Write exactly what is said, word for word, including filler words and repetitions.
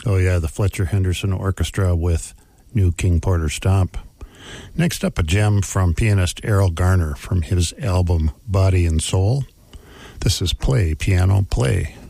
Oh, yeah, the Fletcher Henderson Orchestra with New King Porter Stomp. Next up, a gem from pianist Errol Garner from his album Body and Soul. This is Play, Piano, Play.